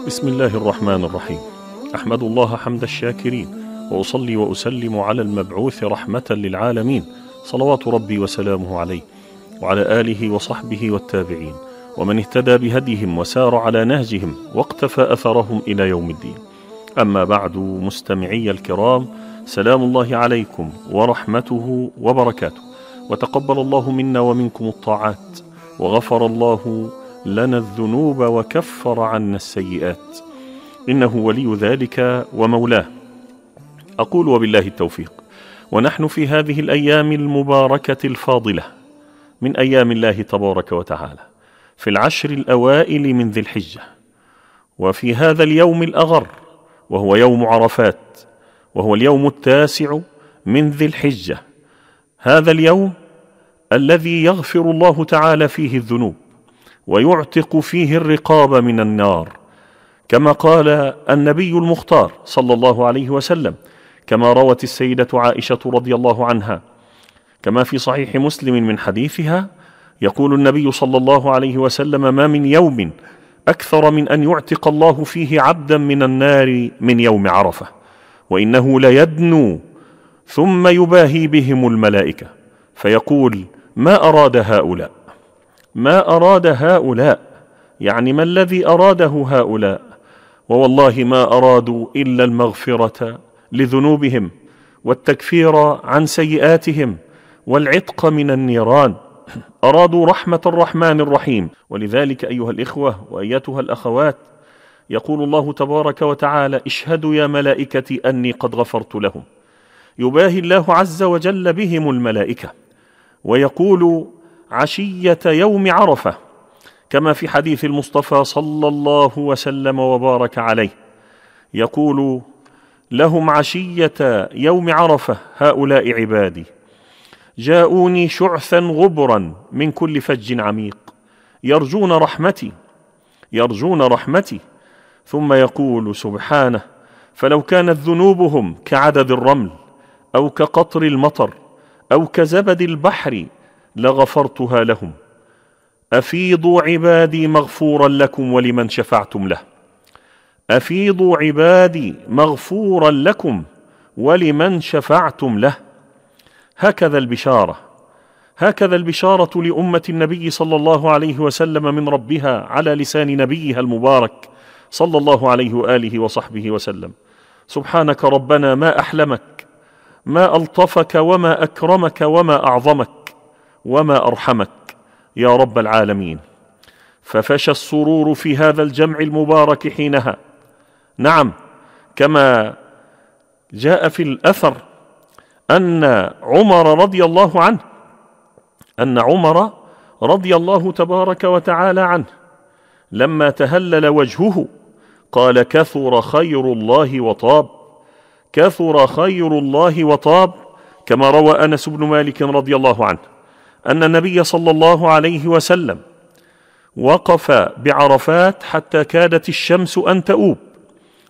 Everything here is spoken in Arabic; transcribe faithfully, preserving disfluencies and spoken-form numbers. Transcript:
بسم الله الرحمن الرحيم. أحمد الله حمد الشاكرين، وأصلي وأسلم على المبعوث رحمة للعالمين، صلوات ربي وسلامه عليه وعلى آله وصحبه والتابعين ومن اهتدى بهديهم وسار على نهجهم واقتفى أثرهم إلى يوم الدين. أما بعد، مستمعي الكرام، سلام الله عليكم ورحمته وبركاته، وتقبل الله منا ومنكم الطاعات، وغفر الله لنا الذنوب وكفر عنا السيئات، إنه ولي ذلك ومولاه. أقول وبالله التوفيق. ونحن في هذه الأيام المباركة الفاضلة من أيام الله تبارك وتعالى، في العشر الأوائل من ذي الحجة، وفي هذا اليوم الأغر وهو يوم عرفات، وهو اليوم التاسع من ذي الحجة، هذا اليوم الذي يغفر الله تعالى فيه الذنوب ويعتق فيه الرقاب من النار، كما قال النبي المختار صلى الله عليه وسلم، كما روت السيدة عائشة رضي الله عنها، كما في صحيح مسلم من حديثها، يقول النبي صلى الله عليه وسلم: ما من يوم أكثر من أن يعتق الله فيه عبدا من النار من يوم عرفة، وإنه ليدنو ثم يباهي بهم الملائكة فيقول: ما أراد هؤلاء؟ ما أراد هؤلاء؟ يعني ما الذي أراده هؤلاء؟ ووالله ما أرادوا إلا المغفرة لذنوبهم والتكفير عن سيئاتهم والعتق من النيران، أرادوا رحمة الرحمن الرحيم. ولذلك أيها الإخوة وأيتها الأخوات، يقول الله تبارك وتعالى: اشهدوا يا ملائكتي أني قد غفرت لهم. يباهي الله عز وجل بهم الملائكة، ويقول عشية يوم عرفة، كما في حديث المصطفى صلى الله وسلم وبارك عليه، يقول لهم عشية يوم عرفة: هؤلاء عبادي جاءوني شعثا غبرا من كل فج عميق، يرجون رحمتي يرجون رحمتي ثم يقول سبحانه: فلو كانت ذنوبهم كعدد الرمل أو كقطر المطر أو كزبد البحر لغفرتها لهم. أفيضوا عبادي مغفورا لكم ولمن شفعتم له. أفيضوا عبادي مغفورا لكم ولمن شفعتم له. هكذا البشارة هكذا البشارة لأمة النبي صلى الله عليه وسلم من ربها على لسان نبيها المبارك صلى الله عليه وآله وصحبه وسلم. سبحانك ربنا ما أحلمك، ما ألطفك وما أكرمك وما أعظمك وما أرحمك يا رب العالمين. ففشى السرور في هذا الجمع المبارك حينها. نعم، كما جاء في الأثر أن عمر رضي الله عنه أن عمر رضي الله تبارك وتعالى عنه لما تهلل وجهه قال: كثر خير الله وطاب، كثر خير الله وطاب، كما روى أنس بن مالك رضي الله عنه أن النبي صلى الله عليه وسلم وقف بعرفات حتى كادت الشمس أن تؤوب،